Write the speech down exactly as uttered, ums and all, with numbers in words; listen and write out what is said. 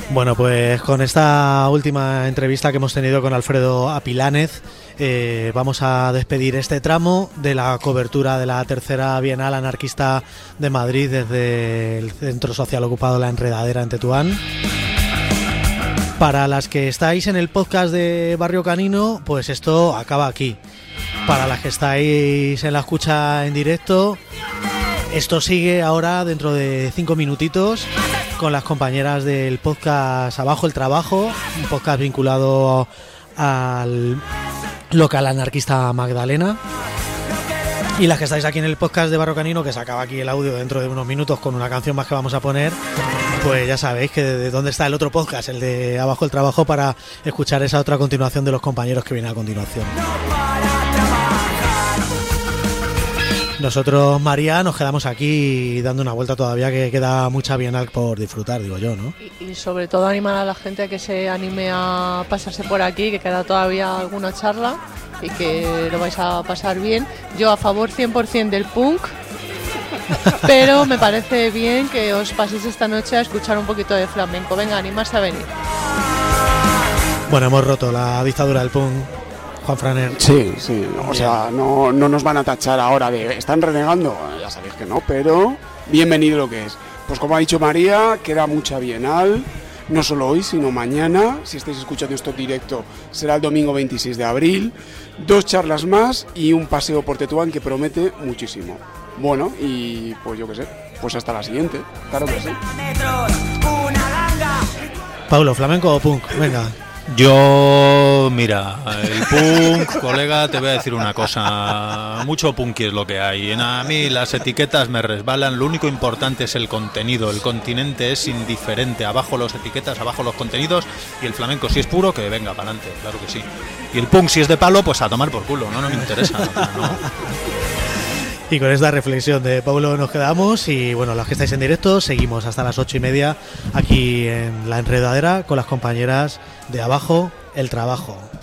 Bueno, pues con esta última entrevista que hemos tenido con Alfredo Apilánez, eh, vamos a despedir este tramo de la cobertura de la tercera Bienal Anarquista de Madrid desde el Centro Social Ocupado La Enredadera en Tetuán. Para las que estáis en el podcast de Barrio Canino, pues esto acaba aquí. Para las que estáis en la escucha en directo, esto sigue ahora dentro de cinco minutitos con las compañeras del podcast Abajo el Trabajo, un podcast vinculado al local anarquista Magdalena. Y las que estáis aquí en el podcast de Barrio Canino, que se acaba aquí el audio dentro de unos minutos con una canción más que vamos a poner, pues ya sabéis que de dónde está el otro podcast, el de Abajo el Trabajo, para escuchar esa otra continuación de los compañeros que viene a continuación. Nosotros, María, nos quedamos aquí dando una vuelta todavía, que queda mucha Bienal por disfrutar, digo yo, ¿no? Y, y sobre todo animar a la gente a que se anime a pasarse por aquí, que queda todavía alguna charla y que lo vais a pasar bien. Yo a favor cien por ciento del punk, pero me parece bien que os paséis esta noche a escuchar un poquito de flamenco. Venga, animarse a venir. Bueno, hemos roto la dictadura del punk, Juan Franer. Sí, sí, o sea, no, no nos van a tachar ahora de ¿están renegando? Ya sabéis que no, pero bienvenido lo que es. Pues como ha dicho María, queda mucha Bienal, no solo hoy, sino mañana. Si estáis escuchando esto directo, será el domingo veintiséis de abril. Dos charlas más y un paseo por Tetuán que promete muchísimo. Bueno, y pues yo qué sé, pues hasta la siguiente, claro que sí. Paulo, ¿flamenco o punk? Venga. Yo, mira, el punk, colega, te voy a decir una cosa, mucho punky es lo que hay. A mí las etiquetas me resbalan, lo único importante es el contenido, el continente es indiferente, abajo las etiquetas, abajo los contenidos, y el flamenco si es puro, que venga para adelante, claro que sí. Y el punk si es de palo, pues a tomar por culo, no, no me interesa, no. Y con esta reflexión de Paulo nos quedamos, y bueno, los que estáis en directo, seguimos hasta las ocho y media aquí en La Enredadera con las compañeras de Abajo el Trabajo.